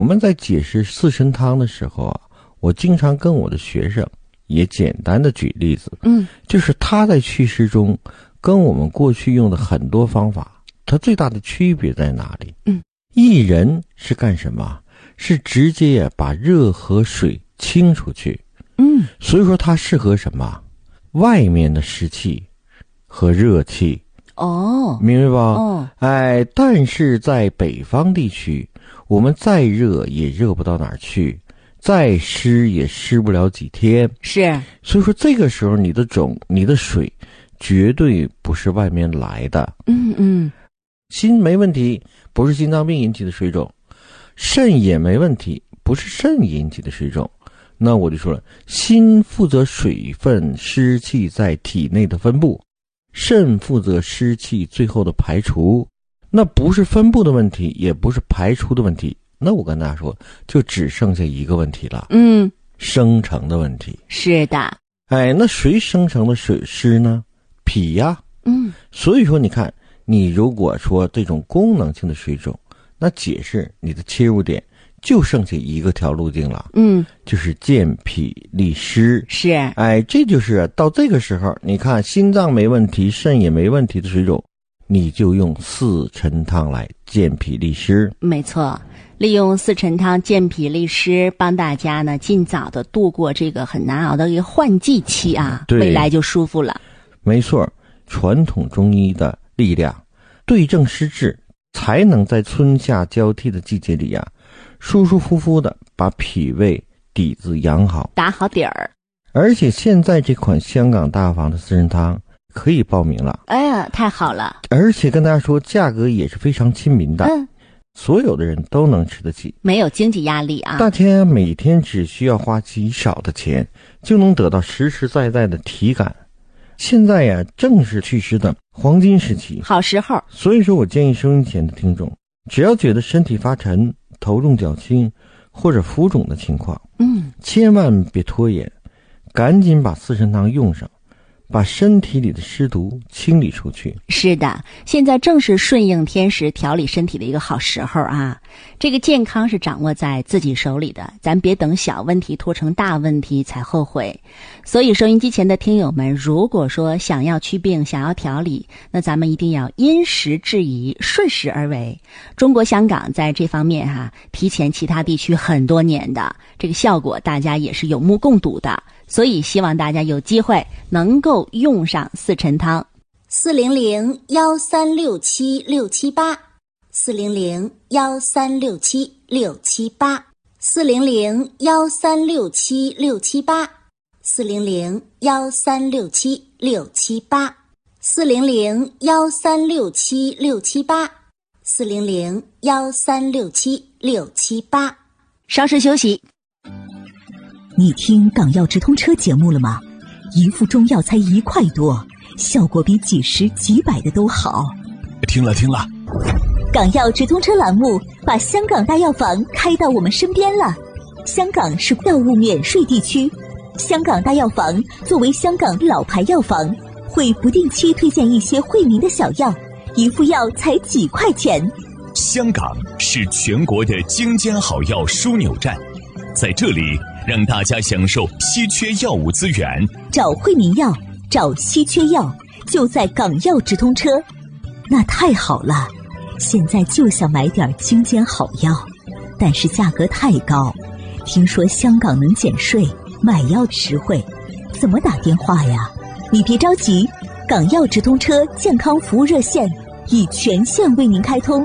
我们在解释四神汤的时候啊，我经常跟我的学生也简单的举例子，就是他在祛湿中跟我们过去用的很多方法，它最大的区别在哪里？薏仁是干什么？是直接把热和水清出去。所以说它适合什么？外面的湿气和热气。明白吧？但是在北方地区，我们再热也热不到哪儿去，再湿也湿不了几天。 是， 所以说这个时候你的水绝对不是外面来的。心没问题，不是心脏病引起的水肿；肾也没问题，不是肾引起的水肿。那我就说了，心负责水分湿气在体内的分布，肾负责湿气最后的排除。那不是分布的问题，也不是排除的问题，那我跟大家说，就只剩下一个问题了，生成的问题。 是的。 那谁生成的水湿呢？脾呀。所以说你看，你如果说这种功能性的水肿，那解释你的切入点就剩下一个条路径了，就是健脾利湿。 是， 这就是到这个时候，你看心脏没问题，肾也没问题的水肿，你就用四陈汤来健脾利湿。 没错，利用四陈汤健脾利湿，帮大家呢尽早的度过这个很难熬的一个换季期啊，未来就舒服了。 没错，传统中医的力量，对症施治，才能在春夏交替的季节里啊，舒舒服服的把脾胃底子养好， 打好底儿。 而且现在这款香港大房的四神汤可以报名了。 哎呀，太好了！ 而且跟大家说，价格也是非常亲民的，所有的人都能吃得起， 没有经济压力啊。 大家每天只需要花极少的钱，就能得到实实在在的体感。现在呀，正是祛湿的黄金时期， 好时候。 所以说我建议收音前的听众，只要觉得身体发沉、头重脚轻或者浮肿的情况，千万别拖延，赶紧把四神汤用上，把身体里的湿毒清理出去。 是的，现在正是顺应天时、调理身体的一个好时候啊！这个健康是掌握在自己手里的，咱别等小问题拖成大问题才后悔。所以收音机前的听友们，如果说想要祛病、想要调理，那咱们一定要因时制宜，顺势而为。中国香港在这方面提前其他地区很多年的，这个效果大家也是有目共睹的。所以希望大家有机会能够用上四陈汤。400-1367678，400-1367678，400-1367678，400-1367678。稍事休息。 你听港药直通车节目了吗？一副中药才1块多，效果比几十几百的都好。 听了。 港药直通车栏目把香港大药房开到我们身边了。香港是药物免税地区，香港大药房作为香港老牌药房，会不定期推荐一些惠民的小药，一副药才几块钱。 香港是全国的精尖好药枢纽站，在这里让大家享受稀缺药物资源， 找惠民药，找稀缺药，就在港药直通车。那太好了，现在就想买点精尖好药，但是价格太高。听说香港能减税，买药实惠，怎么打电话呀？你别着急，港药直通车健康服务热线已全线为您开通。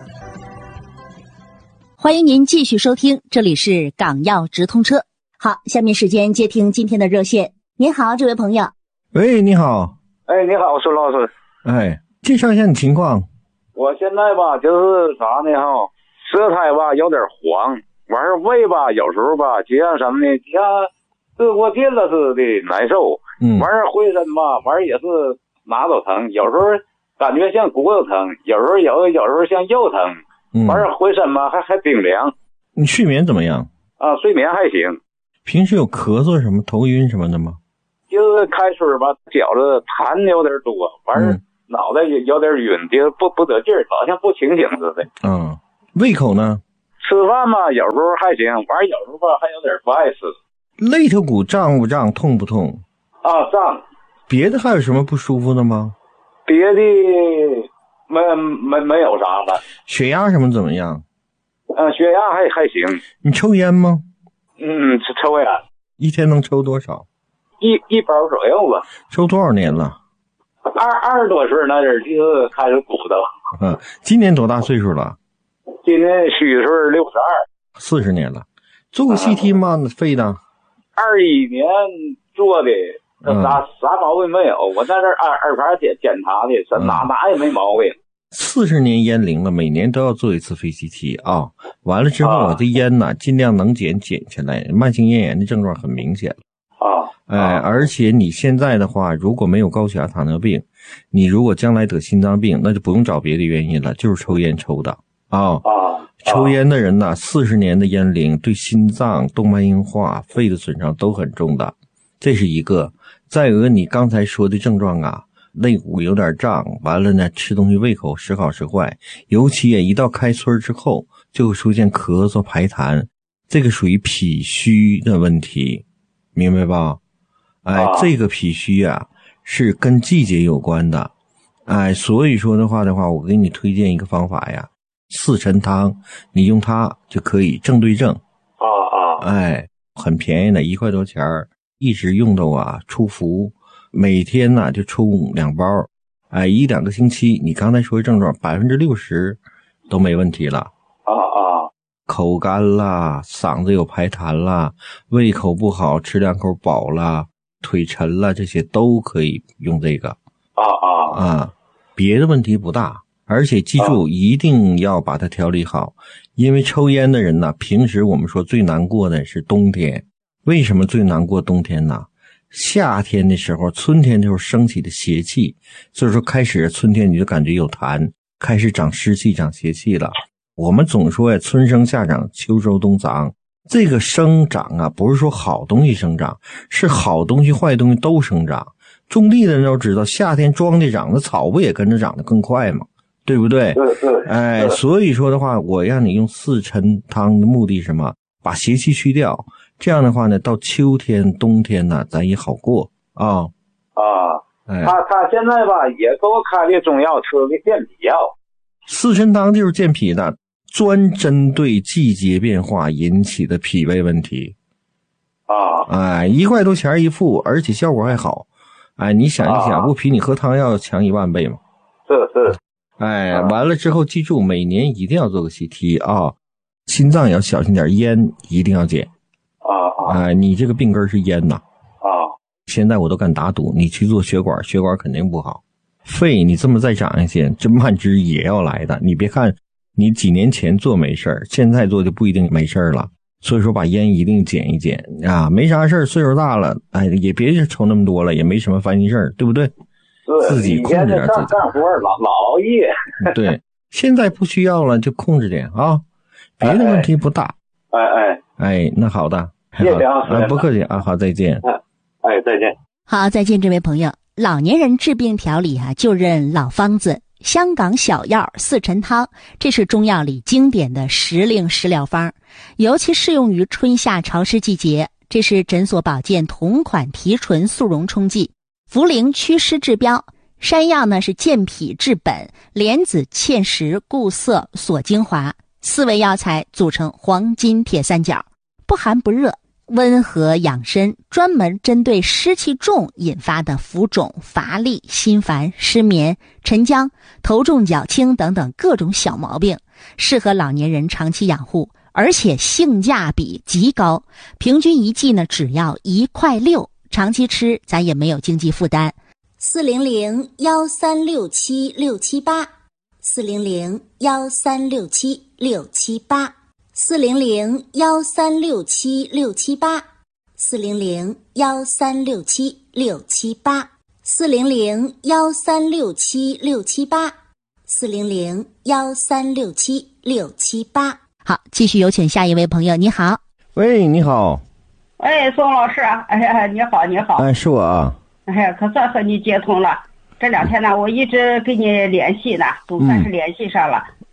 欢迎您继续收听，这里是港药直通车。好，下面时间接听今天的热线。您好，这位朋友。 喂，你好。 你好，孙老师。 介绍一下你情况。 我现在吧，就是啥呢舌苔吧有点黄，完事胃吧有时候吧就像什么呢，像吃过劲了似的难受。完事浑身吧，完事也是哪都疼，有时候感觉像骨头疼，有时候像肉疼。完事浑身吧还冰凉。 你睡眠怎么样？ 睡眠还行。 平时有咳嗽什么头晕什么的吗？ 就是开水吧，觉着痰有点多，完事脑袋有点晕，就不得劲儿，好像不清醒似的。 胃口呢？ 吃饭嘛，有时候还行，完有时候吧还有点不爱吃。 肋条骨胀不胀，痛不痛？ 啊，胀。 别的还有什么不舒服的吗？ 别的没有啥了。 血压什么怎么样？ 血压还行。 你抽烟吗？ 抽烟。 一天能抽多少？ 一包左右吧。 抽多少年了 ？20多岁那阵就是开始鼓捣。 今年多大岁数了？ 今年虚岁62。 40年了。做过 CT 吗？肺的 ？21年做的。啥毛病没有，我在这二盘检查的，哪也没毛病。 40年烟龄了，每年都要做一次肺 CT 啊。完了之后，我的烟呢，尽量能减下来。慢性咽炎的症状很明显而且你现在的话，如果没有高血压、糖尿病，你如果将来得心脏病，那就不用找别的原因了，就是抽烟抽的抽烟的人呢，40年的烟龄对心脏、动脉硬化、肺的损伤都很重的，这是一个。再有个你刚才说的症状啊，肋骨有点胀，完了呢吃东西胃口时好时坏，尤其一到开春之后就会出现咳嗽排痰，这个属于脾虚的问题，明白吧？这个脾虚啊是跟季节有关的，所以说的话，我给你推荐一个方法呀，四陈汤，你用它就可以正对正。很便宜的，1块多钱儿。一直用到出服，每天呢就抽2包，1-2个星期，你刚才说的症状60%都没问题了。口干啦，嗓子有排痰啦，胃口不好，吃2口饱啦，腿沉了，这些都可以用这个。别的问题不大，而且记住一定要把它调理好，因为抽烟的人呢，平时我们说最难过的是冬天。为什么最难过冬天呢？夏天的时候，春天的时候升起的邪气，所以说开始春天你就感觉有痰，开始长湿气、长邪气了。我们总说春生夏长，秋收冬藏，这个生长不是说好东西生长，是好东西坏东西都生长。种地的人都知道，夏天庄稼长，那草不也跟着长得更快吗？对不对？所以说的话，我让你用四陈汤的目的是什么？把邪气去掉，这样的话呢，到秋天冬天呢咱也好过他现在吧也给我开的中药，吃的健脾药。 四陈汤就是健脾的，专针对季节变化引起的脾胃问题1块多钱一副，而且效果还好。你想一想，不比你喝汤药强1万倍吗？ 是完了之后记住，每年一定要做个 CT 心脏也要小心点，烟一定要减你这个病根是烟呐现在我都敢打赌，你去做血管肯定不好。肺你这么再长一些，这慢支也要来的。你别看你几年前做没事儿，现在做就不一定没事儿了。所以说把烟一定减一减没啥事儿，岁数大了也别抽那么多了，也没什么烦心事儿，对不对？自己控制点自己。 干活老熬夜。 对，现在不需要了，就控制点别的问题不大。那好的， 谢谢不客气好，再见。 再见。 好，再见，这位朋友。老年人治病调理就认老方子，香港小药四陈汤，这是中药里经典的时令食疗方，尤其适用于春夏潮湿季节。这是诊所保健同款提纯速溶冲剂，茯苓祛湿治标，山药呢是健脾治本，莲子芡实固涩锁精华，4味药材组成黄金铁三角，不寒不热，温和养身，专门针对湿气重引发的浮肿、乏力、心烦、失眠、沉僵、头重脚轻等等各种小毛病，适合老年人长期养护，而且性价比极高，平均一剂呢只要1.6块，长期吃咱也没有经济负担。 400-1367-678 400-1367-678 400-1367-678 400-1367-678 400-1367-678 400-1367-678。 好，继续有请下一位朋友。你好。 喂，你好。 宋老师你好你好。 是我可算和你接通了。这2天呢我一直跟你联系呢，总算是联系上了。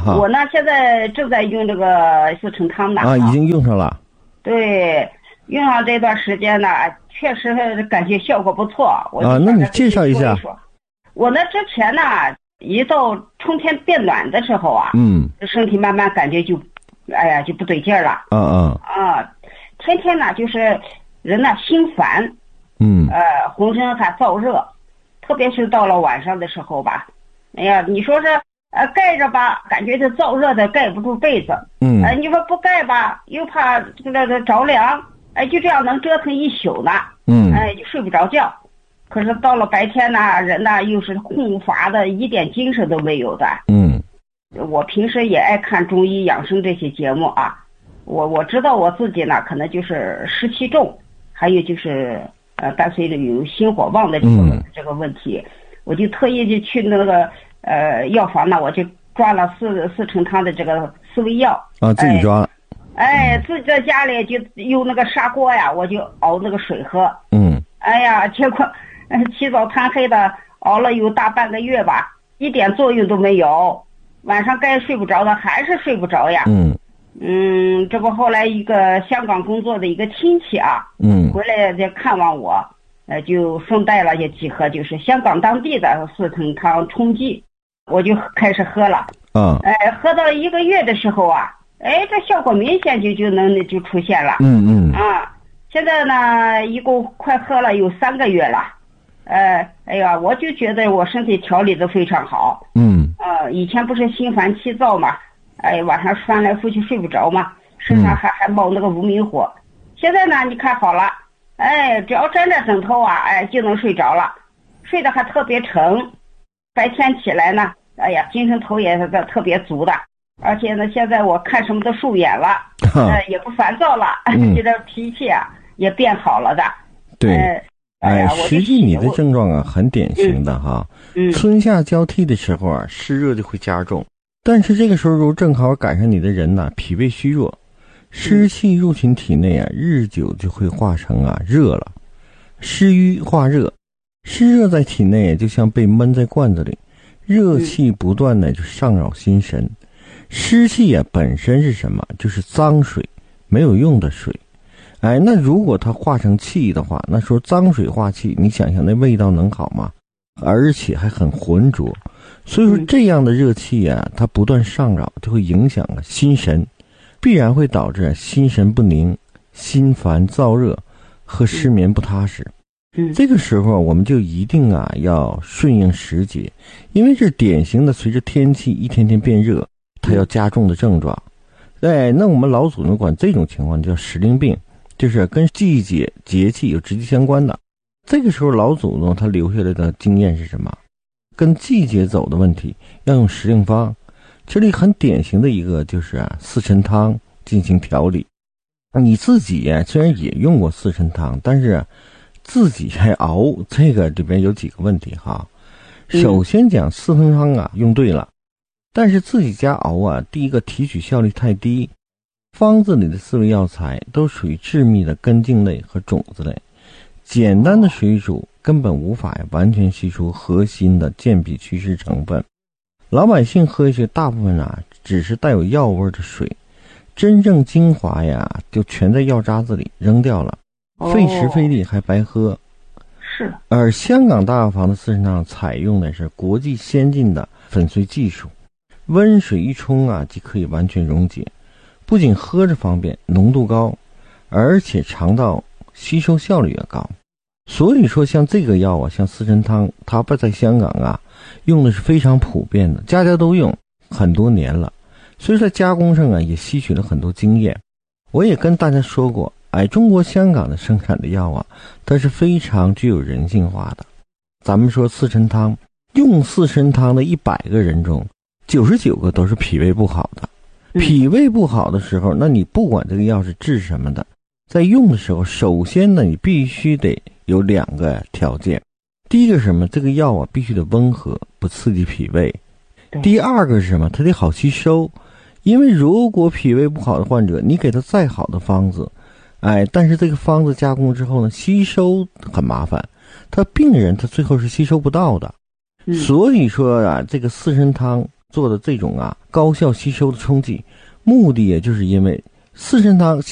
哈。 我呢现在正在用这个四陈汤呢。 啊，已经用上了。 对，用上这段时间呢，确实感觉效果不错。 那你介绍一下。 我呢之前呢，一到春天变暖的时候啊，身体慢慢感觉就不对劲儿了。天天呢就是人呢心烦，浑身还燥热，特别是到了晚上的时候吧，哎呀，你说是盖着吧，感觉这燥热的盖不住被子，你说不盖吧，又怕这个着凉，就这样能折腾一宿呢，就睡不着觉。可是到了白天呢，人呢又是空乏的，一点精神都没有的。我平时也爱看中医养生这些节目啊，我知道我自己呢可能就是湿气重，还有就是伴随着有心火旺的这个问题，我就特意就去那个药房呢，我就抓了四陈汤的这个四味药啊，自己抓。 自己在家里就用那个砂锅呀，我就熬那个水喝。哎呀，结果起早贪黑的熬了有大半个月吧，一点作用都没有，晚上该睡不着的还是睡不着呀。这不后来一个香港工作的一个亲戚啊，回来就看望我，就顺带了几盒就是香港当地的四陈汤冲剂，我就开始喝了。喝到1个月的时候啊，这效果明显就出现了。现在呢一共快喝了有3个月了。我就觉得我身体调理的非常好。以前不是心烦气躁嘛，晚上翻来覆去睡不着嘛，身上还冒那个无名火。现在呢你看好了，只要沾着枕头啊，就能睡着了，睡得还特别沉，白天起来呢，精神头也是特别足的，而且呢现在我看什么都顺眼了，也不烦躁了，这个脾气啊也变好了的。 对。实际你的症状啊很典型的哈，春夏交替的时候啊，湿热就会加重，但是这个时候如正好赶上你的人呢，脾胃虚弱，湿气入侵体内啊，日久就会化成热了，湿瘀化热，湿热在体内就像被闷在罐子里，热气不断的就上扰心神，湿气本身是什么？就是脏水，没有用的水。那如果它化成气的话，那说脏水化气，你想想那味道能好吗？而且还很浑浊。所以说这样的热气它不断上扰，就会影响心神，必然会导致心神不宁、心烦燥热和失眠不踏实。这个时候我们就一定要顺应时节，因为这典型的随着天气一天天变热，它要加重的症状。那我们老祖宗管这种情况叫时令病，就是跟季节节气有直接相关的。这个时候老祖宗他留下来的经验是什么？跟季节走的问题要用时令方。这里很典型的一个就是四陈汤进行调理。你自己虽然也用过四陈汤，但是自己还熬，这个里边有几个问题哈。首先讲四陈汤用对了，但是自己家熬第一个提取效率太低，方子里的4味药材都属于致密的根茎类和种子类，简单的水煮根本无法完全吸出核心的健脾祛湿成分。老百姓喝一些大部分只是带有药味的水，真正精华就全在药渣子里扔掉了，费时费力还白喝。 是。 而香港大药房的四陈汤采用的是国际先进的粉碎技术，温水一冲即可以完全溶解，不仅喝着方便，浓度高，而且肠道吸收效率也高。所以说像这个药像四陈汤，它在香港用的是非常普遍的，家家都用很多年了，所以在加工上也吸取了很多经验。我也跟大家说过，中国香港的生产的药它是非常具有人性化的。咱们说四陈汤，用四陈汤的100个人中99个都是脾胃不好的。脾胃不好的时候，那你不管这个药是治什么的，在用的时候，首先呢，你必须得有2个条件。第一个是什么？这个药必须得温和，不刺激脾胃。第二个是什么？它得好吸收。因为如果脾胃不好的患者，你给他再好的方子，但是这个方子加工之后呢，吸收很麻烦，他病人他最后是吸收不到的。所以说这个四陈汤做的这种高效吸收的冲剂，目的也就是因为四神汤